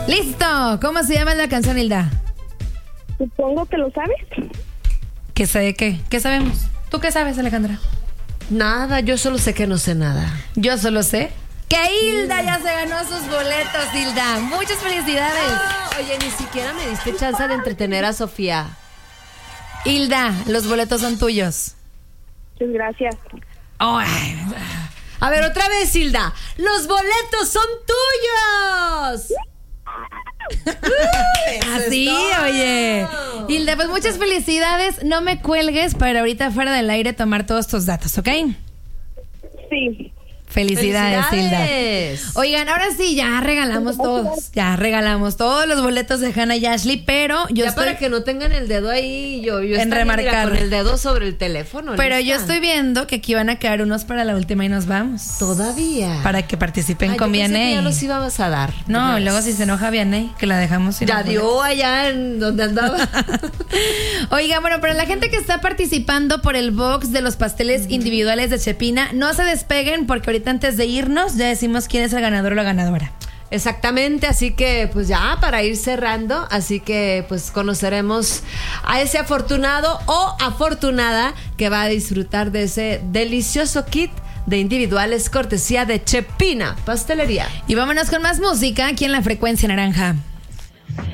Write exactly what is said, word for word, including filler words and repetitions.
¡Listo! ¿Cómo se llama la canción, Hilda? Supongo que lo sabes. ¿Qué sabe qué? ¿Qué sabemos? ¿Tú qué sabes, Alejandra? Nada, yo solo sé que no sé nada. Yo solo sé que Hilda ya se ganó sus boletos, Hilda. Muchas felicidades. Oh, oye, ni siquiera me diste chance de entretener a Sofía. Hilda, los boletos son tuyos. Muchas gracias. Oh, a ver, otra vez, Hilda. ¡Los boletos son tuyos! Así, oye. Hilda, pues muchas felicidades. No me cuelgues para ahorita fuera del aire tomar todos tus datos, ¿ok? Sí. Felicidades, Felicidades. Hilda. Oigan, ahora sí, ya regalamos todos. Ya regalamos todos los boletos de Hannah y Ashley, pero yo ya estoy... para que no tengan el dedo ahí, yo, yo En estaría, remarcar. mira, con el dedo sobre el teléfono. Pero ¿lista? yo estoy viendo que aquí van a quedar unos para la última y nos vamos. Todavía. Para que participen Ay, con yo pensé que Vianney. ya los íbamos a dar. No, Pues. luego si se enoja Vianney, que la dejamos sin Ya los dio allá en donde andaba. Oiga, bueno, para la gente que está participando por el box de los pasteles individuales de Chepina, no se despeguen porque ahorita antes de irnos ya decimos quién es el ganador o la ganadora. Exactamente, así que pues ya para ir cerrando, así que pues conoceremos a ese afortunado o afortunada que va a disfrutar de ese delicioso kit de individuales cortesía de Chepina Pastelería. Y vámonos con más música aquí en La Frecuencia Naranja.